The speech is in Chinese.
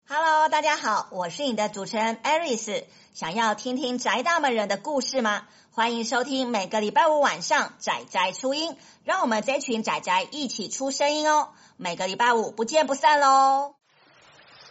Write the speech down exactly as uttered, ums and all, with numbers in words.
Hello， 大家好，我是你的主持人 Aris。想要听听宅大们人的故事吗？欢迎收听每个礼拜五晚上宅宅出音，让我们这群宅宅一起出声音哦。每个礼拜五不见不散喽。